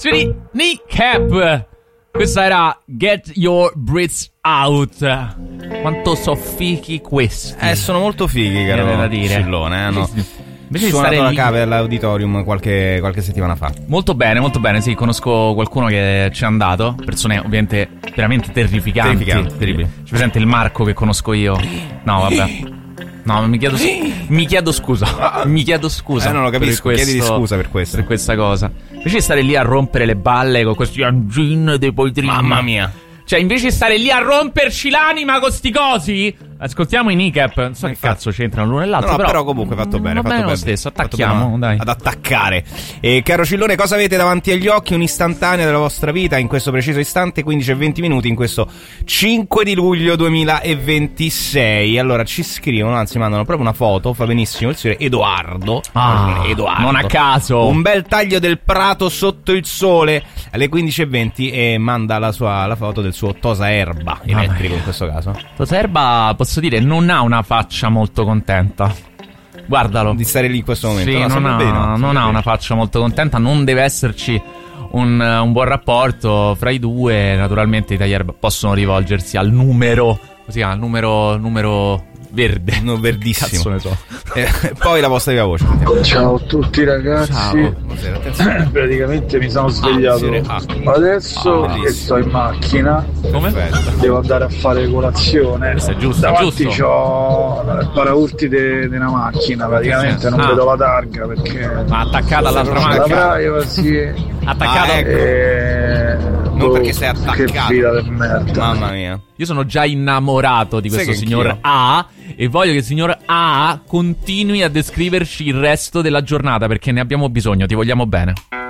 Kneecap. Questa era Get Your Breath Out. Quanto so fighi questi. Sono molto fighi, caro da dire. Scillone, no? Invece di suonato stare la lì cave all'auditorium qualche settimana fa. molto bene, sì, conosco qualcuno che ci è andato. Persone ovviamente veramente terrificanti. Terribili. C'è presente il Marco che conosco io? No, vabbè. No, mi chiedo scusa. Mi chiedo scusa. Non lo capisco, chiediti scusa per questo. Per questa cosa. Invece di stare lì a rompere le balle con questi angin dei poetrini. Mamma mia. Cioè, invece di stare lì a romperci l'anima con sti cosi, ascoltiamo i Kneecap. Non so che cazzo c'entrano l'uno e l'altro. No, però comunque fatto bene. Va bene lo stesso, attacchiamo, dai. Ad attaccare. Caro Cillone, cosa avete davanti agli occhi? Un'istantanea della vostra vita in questo preciso istante, 15 e 20 minuti, in questo 5 di luglio 2026. Allora, ci scrivono, anzi mandano proprio una foto, fa benissimo il signore Edoardo. Edoardo. Non a caso. Un bel taglio del prato sotto il sole alle 15:20 e manda la foto del suo Tosa Erba elettrico in questo caso. Tosa Erba, posso dire, non ha una faccia molto contenta. Guardalo. Di stare lì in questo momento. Sì, non ha una faccia molto contenta. Non deve esserci un buon rapporto fra i due. Naturalmente i Taglierba possono rivolgersi al numero, così al numero verde. No, verdissimo. Cazzo ne so. Poi la vostra viva voce. Ciao a tutti ragazzi. Ciao. Praticamente mi sono svegliato adesso e sto in macchina. Come? Devo andare a fare colazione. Questo è giusto. Davanti c'ho il paraurti di una macchina. Praticamente non vedo la targa perché attaccata all'altra la macchina. privacy. Attaccata. Non perché sei attaccato. Che vita di merda. Mamma mia. Io sono già innamorato di questo Sai che signor anch'io. A e voglio che il signor A continui a descriverci il resto della giornata perché ne abbiamo bisogno, ti vogliamo bene.